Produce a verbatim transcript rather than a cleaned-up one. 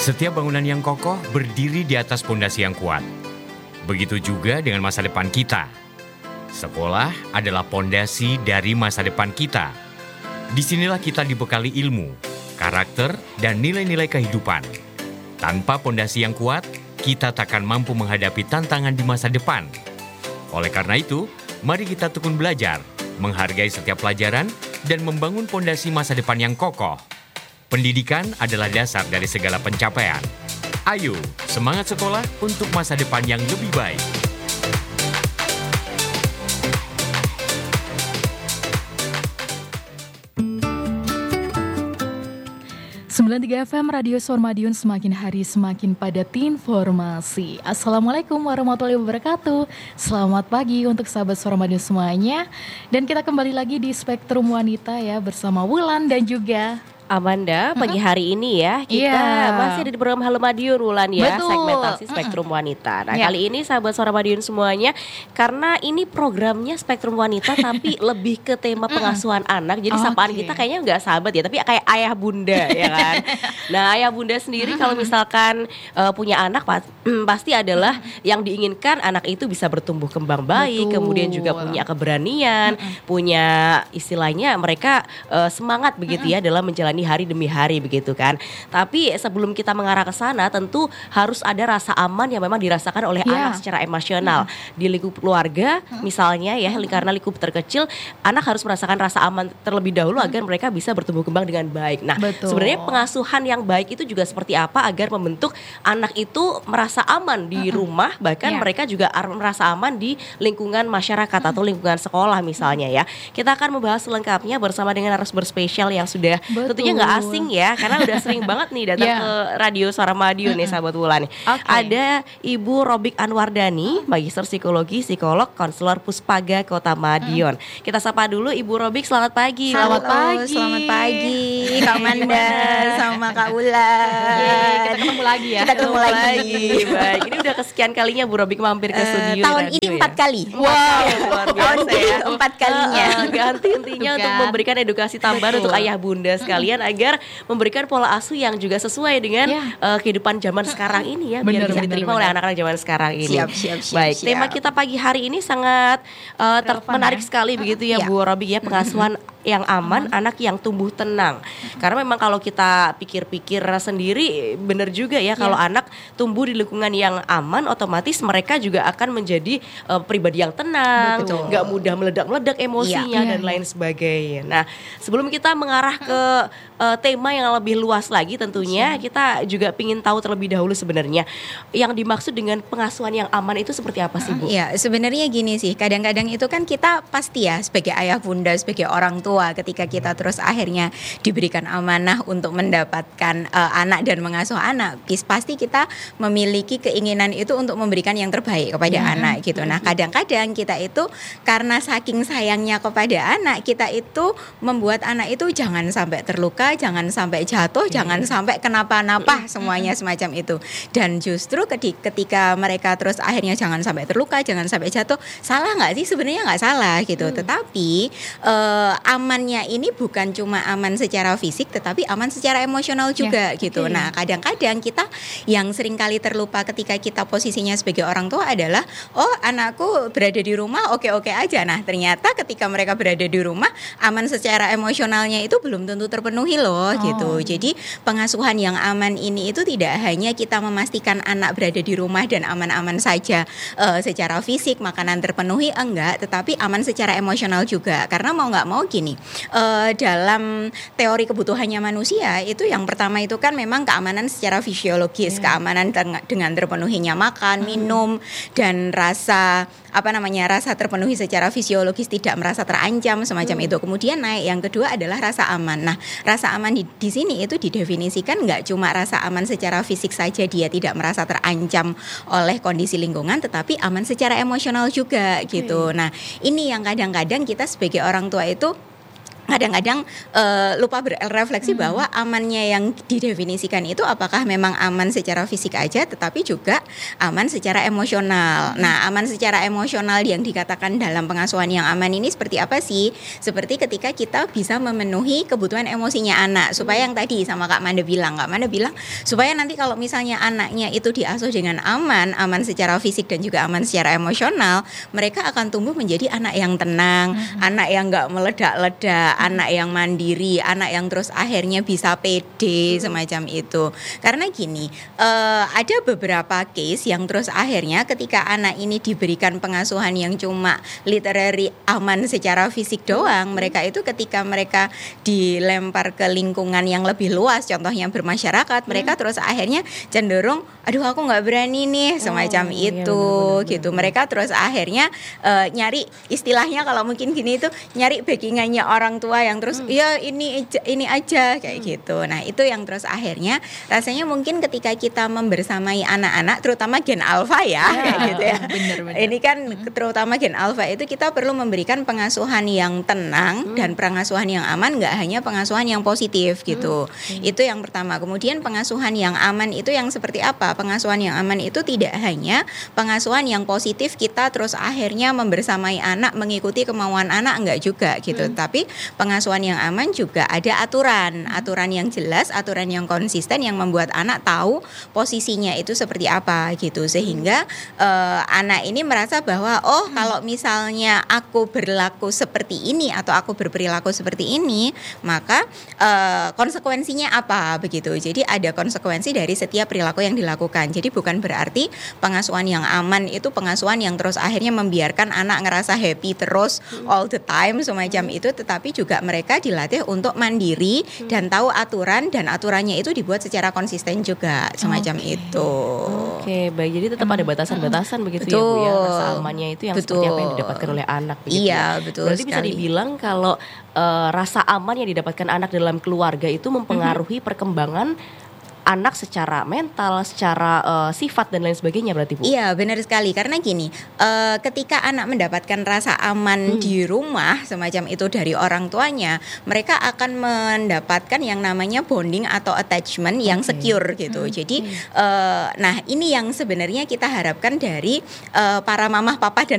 Setiap bangunan yang kokoh berdiri di atas pondasi yang kuat. Begitu juga dengan masa depan kita. Sekolah adalah pondasi dari masa depan kita. Disinilah kita dibekali ilmu, karakter, dan nilai-nilai kehidupan. Tanpa pondasi yang kuat, kita takkan mampu menghadapi tantangan di masa depan. Oleh karena itu, mari kita tekun belajar, menghargai setiap pelajaran, dan membangun pondasi masa depan yang kokoh. Pendidikan adalah dasar dari segala pencapaian. Ayo, semangat sekolah untuk masa depan yang lebih baik. sembilan puluh tiga F M Radio Suara Madiun, semakin hari semakin padat informasi. Assalamualaikum warahmatullahi wabarakatuh. Selamat pagi untuk sahabat Suara Madiun semuanya. Dan kita kembali lagi di Spektrum Wanita ya, bersama Wulan dan juga Amanda. Pagi hari ini ya kita yeah. masih ada di program Halo Madiun, Wulan ya. Betul. Segmentasi Spektrum Wanita. Nah yeah. kali ini sahabat Suara Madiun semuanya, karena ini programnya Spektrum Wanita tapi lebih ke tema pengasuhan anak. Jadi okay. sapaan kita kayaknya nggak sahabat ya, tapi kayak ayah bunda ya kan. Nah ayah bunda sendiri kalau misalkan uh, punya anak pas, pasti adalah yang diinginkan anak itu bisa bertumbuh kembang baik. Betul. Kemudian juga punya keberanian, punya istilahnya mereka uh, semangat begitu ya dalam menjalani hari demi hari begitu kan. Tapi sebelum kita mengarah ke sana, tentu harus ada rasa aman yang memang dirasakan oleh yeah. anak secara emosional. Mm. Di lingkup keluarga misalnya ya, karena lingkup terkecil, anak harus merasakan rasa aman terlebih dahulu agar mereka bisa bertumbuh kembang dengan baik. Nah, betul. Sebenarnya pengasuhan yang baik itu juga seperti apa agar membentuk anak itu merasa aman di rumah, bahkan yeah. mereka juga merasa aman di lingkungan masyarakat atau lingkungan sekolah misalnya ya. Kita akan membahas selengkapnya bersama dengan narasumber spesial yang sudah tentunya nggak asing ya, karena udah sering banget nih datang yeah. ke Radio Suara Madiun nih sahabat Wulan. Okay. Ada Ibu Robik Anwardani, Magister Psikologi, Psikolog, Konselor Puspaga Kota Madiun. Mm. Kita sapa dulu Ibu Robik, selamat pagi. Selamat Halo, pagi. Selamat pagi Kak Manda sama Kak Wulan. Yeay, kita ketemu lagi ya. Kita ketemu lagi. lagi. Baik, ini udah kesekian kalinya Bu Robik mampir ke studio. Uh, tahun radio ini empat ya? kali. Wow, luar biasa tahun ini ya. empat kalinya. Uh, uh, ganti intinya untuk memberikan edukasi tambahan Betul. untuk ayah bunda sekalian agar memberikan pola asuh yang juga sesuai dengan yeah. uh, kehidupan zaman sekarang ini ya, biar bener, bisa bener, diterima bener. oleh anak-anak zaman sekarang ini. Siap, siap, siap. Baik, siap. tema kita pagi hari ini sangat uh, ter- Relevan, menarik ya? sekali begitu ya, Ya. Bu Robik ya, pengasuhan yang aman, anak yang tumbuh tenang. Karena memang kalau kita pikir-pikir sendiri, benar juga ya, kalau Yeah. anak tumbuh di lingkungan yang aman, otomatis mereka juga akan menjadi uh, pribadi yang tenang, Betul. nggak mudah meledak-meledak emosinya Iya. dan lain sebagainya. Nah, sebelum kita mengarah ke uh, tema yang lebih luas lagi, tentunya kita juga ingin tahu terlebih dahulu sebenarnya yang dimaksud dengan pengasuhan yang aman itu seperti apa sih, Bu? Ya, sebenarnya gini sih, kadang-kadang itu kan kita pasti ya sebagai ayah bunda, sebagai orang tua, ketika kita terus akhirnya diberikan amanah untuk mendapatkan uh, anak dan mengasuh anak, pasti kita memiliki keinginan itu untuk memberikan yang terbaik kepada Ya. anak gitu. Nah, kadang-kadang kita itu karena saking sayangnya kepada anak, kita itu membuat anak itu jangan sampai terluka, jangan sampai jatuh, Ya. jangan sampai kenapa-napa, semuanya semacam itu. Dan justru ketika mereka terus akhirnya jangan sampai terluka, jangan sampai jatuh, salah nggak sih? Sebenarnya nggak salah gitu. Hmm. Tetapi uh, amannya ini bukan cuma aman secara fisik, tetapi aman secara emosional juga ya. Gitu. Okay. Nah, kadang-kadang kita yang sering kali terlupa ketika kita posisinya sebagai orang tua adalah, oh anakku berada di rumah oke-oke aja. Nah, ternyata ketika mereka berada di rumah, aman secara emosionalnya itu belum tentu terpenuhi loh. Oh. Gitu. Jadi pengasuhan yang aman ini itu tidak hanya kita memastikan anak berada di rumah dan aman-aman saja uh, secara fisik, makanan terpenuhi, enggak, tetapi aman secara emosional juga. Karena mau nggak mau gini, uh, dalam teori kebutuhannya manusia itu yang pertama itu kan memang keamanan secara fisiologis, yeah. keamanan ter- dengan terpenuhinya makan, minum, dan rasa apa namanya rasa terpenuhi secara fisiologis, tidak merasa terancam semacam hmm. itu. Kemudian naik yang kedua adalah rasa aman. Nah, rasa aman di, di sini itu didefinisikan nggak cuma rasa aman secara fisik saja, dia tidak merasa terancam oleh kondisi lingkungan, tetapi aman secara emosional juga gitu. Okay. Nah, ini yang kadang-kadang kita sebagai orang tua itu kadang-kadang uh, lupa berrefleksi hmm. bahwa amannya yang didefinisikan itu apakah memang aman secara fisik aja, tetapi juga aman secara emosional. Hmm. Nah, aman secara emosional yang dikatakan dalam pengasuhan yang aman ini seperti apa sih? Seperti ketika kita bisa memenuhi kebutuhan emosinya anak, supaya yang tadi sama Kak Manda bilang, Kak Manda bilang supaya nanti kalau misalnya anaknya itu diasuh dengan aman, aman secara fisik dan juga aman secara emosional, mereka akan tumbuh menjadi anak yang tenang, hmm. anak yang nggak meledak-ledak, anak yang mandiri, anak yang terus akhirnya bisa pede semacam itu. Karena gini, uh, ada beberapa case yang terus akhirnya ketika anak ini diberikan pengasuhan yang cuma literary aman secara fisik doang, mereka itu ketika mereka dilempar ke lingkungan yang lebih luas, contohnya bermasyarakat, mereka terus akhirnya cenderung, aduh aku nggak berani nih, semacam oh, itu, iya, bener, bener, gitu. Bener. Mereka terus akhirnya uh, nyari istilahnya kalau mungkin gini itu nyari backingannya orang tua yang terus hmm. ya ini ini aja kayak hmm. gitu. Nah, itu yang terus akhirnya rasanya mungkin ketika kita membersamai anak-anak terutama gen alfa ya, ya kayak gitu ya. Bener, bener. Ini kan hmm. terutama gen alfa itu kita perlu memberikan pengasuhan yang tenang hmm. dan pengasuhan yang aman, enggak hanya pengasuhan yang positif gitu. Hmm. Hmm. Itu yang pertama. Kemudian pengasuhan yang aman itu yang seperti apa? Pengasuhan yang aman itu tidak hanya pengasuhan yang positif kita terus akhirnya membersamai anak mengikuti kemauan anak, enggak juga gitu. Hmm. Tapi pengasuhan yang aman juga ada aturan, aturan yang jelas, aturan yang konsisten yang membuat anak tahu posisinya itu seperti apa gitu, sehingga uh, anak ini merasa bahwa oh kalau misalnya aku berlaku seperti ini atau aku berperilaku seperti ini, maka uh, konsekuensinya apa begitu. Jadi ada konsekuensi dari setiap perilaku yang dilakukan. Jadi bukan berarti pengasuhan yang aman itu pengasuhan yang terus akhirnya membiarkan anak ngerasa happy terus all the time semacam itu, tetapi juga mereka dilatih untuk mandiri hmm. dan tahu aturan, dan aturannya itu dibuat secara konsisten juga semacam okay. itu. Oke, okay, baik. Jadi tetap ada batasan-batasan hmm. begitu betul. Ya Bu ya. Rasa amannya itu yang betul. Seperti apa yang didapatkan oleh anak begitu. Iya, ya. betul. Berarti sekali. Bisa dibilang kalau uh, rasa aman yang didapatkan anak dalam keluarga itu mempengaruhi hmm. perkembangan anak secara mental, secara uh, sifat dan lain sebagainya berarti Bu? Iya benar sekali, karena gini, uh, ketika anak mendapatkan rasa aman hmm. di rumah semacam itu dari orang tuanya, mereka akan mendapatkan yang namanya bonding atau attachment okay. yang secure gitu. Hmm. Jadi, uh, nah ini yang sebenarnya kita harapkan dari uh, para mamah, papa dan